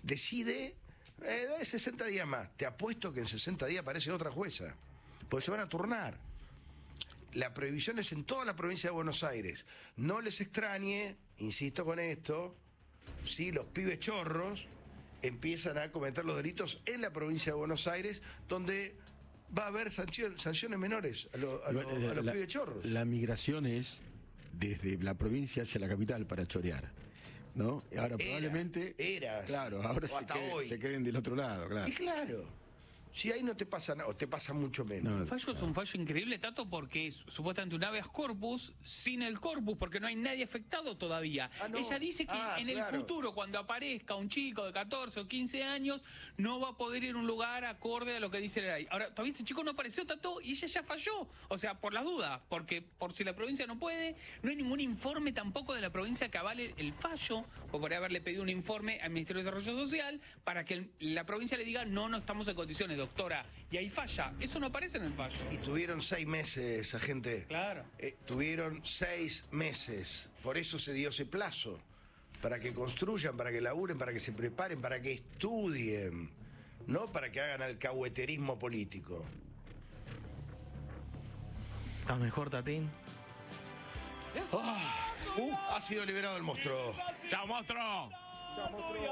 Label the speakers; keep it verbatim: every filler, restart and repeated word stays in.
Speaker 1: decide, eh, sesenta días más. Te apuesto que en sesenta días aparece otra jueza, porque se van a turnar. La prohibición es en toda la provincia de Buenos Aires. No les extrañe, insisto con esto, si los pibes chorros empiezan a cometer los delitos en la provincia de Buenos Aires, donde va a haber sanción, sanciones menores a, lo, a, lo, a los
Speaker 2: la,
Speaker 1: pibes chorros.
Speaker 2: La migración es desde la provincia hacia la capital para chorear, ¿no? Ahora
Speaker 1: Era,
Speaker 2: probablemente...
Speaker 1: Eras,
Speaker 2: claro, ahora se,
Speaker 1: hasta
Speaker 2: queden,
Speaker 1: hoy.
Speaker 2: se queden del otro lado, claro.
Speaker 1: Y claro, si ahí no te pasa nada, o te pasa mucho menos.
Speaker 2: No,
Speaker 3: El fallo es un fallo increíble, Tato, porque es supuestamente un habeas corpus sin el corpus, porque no hay nadie afectado todavía.
Speaker 1: Ah, no.
Speaker 3: Ella dice que
Speaker 1: Ah,
Speaker 3: en
Speaker 1: claro.
Speaker 3: el futuro, cuando aparezca un chico de catorce o quince años, no va a poder ir a un lugar acorde a lo que dice la ley. Ahora, todavía ese chico no apareció, Tato, y ella ya falló. O sea, por las dudas, porque por si la provincia no puede, no hay ningún informe tampoco de la provincia que avale el fallo, o podría haberle pedido un informe al Ministerio de Desarrollo Social para que el, la provincia le diga, no, no estamos en condiciones, doctora. Y ahí falla. Eso no aparece en el fallo.
Speaker 1: Y tuvieron seis meses, esa gente.
Speaker 3: Claro.
Speaker 1: Eh, tuvieron seis meses. Por eso se dio ese plazo. Para que construyan, para que laburen, para que se preparen, para que estudien. No para que hagan alcahueterismo político.
Speaker 4: ¿Estás mejor, Tatín?
Speaker 1: Ah, uh, ha sido liberado el monstruo.
Speaker 3: ¡Chao, monstruo!
Speaker 1: Chao, monstruo.